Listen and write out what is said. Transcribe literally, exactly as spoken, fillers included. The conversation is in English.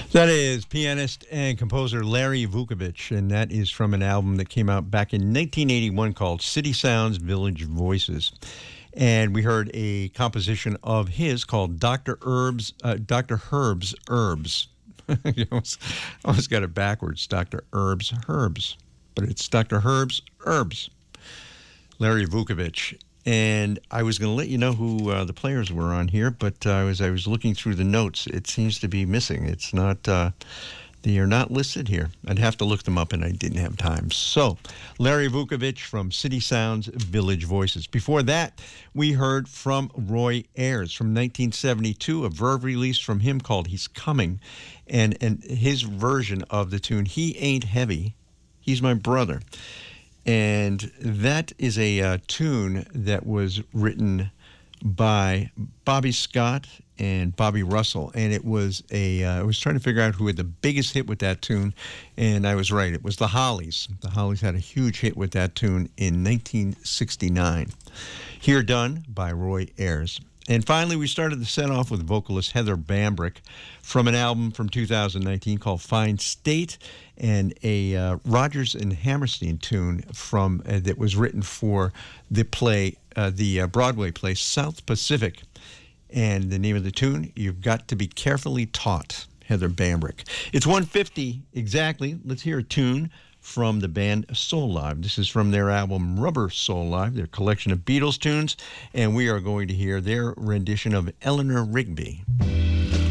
That is pianist and composer Larry Vukovich, and that is from an album that came out back in nineteen eighty-one called City Sounds, Village Voices. And we heard a composition of his called Doctor Herb's, uh, Doctor Herb's Herbs. I almost, almost got it backwards, Doctor Herb's Herbs. But it's Doctor Herb's Herbs. Larry Vukovich. And I was going to let you know who uh, the players were on here, but uh, as I was looking through the notes, it seems to be missing. It's not, uh, they are not listed here. I'd have to look them up, and I didn't have time. So, Larry Vukovich from City Sounds, Village Voices. Before that, we heard from Roy Ayers from nineteen seventy-two, a Verve release from him called He's Coming, and, and his version of the tune, He Ain't Heavy, He's My Brother. And that is a uh, tune that was written by Bobby Scott and Bobby Russell. And it was a, uh, I was trying to figure out who had the biggest hit with that tune. And I was right. It was the Hollies. The Hollies had a huge hit with that tune in nineteen sixty-nine. Here done by Roy Ayers. And finally, we started the set off with vocalist Heather Bambrick from an album from two thousand nineteen called Fine State, and a uh, Rodgers and Hammerstein tune from uh, that was written for the play, uh, the uh, Broadway play South Pacific. And the name of the tune, You've Got to Be Carefully Taught, Heather Bambrick. It's one fifty exactly. Let's hear a tune from the band Soulive. This is from their album Rubber Soulive, their collection of Beatles tunes, and we are going to hear their rendition of Eleanor Rigby.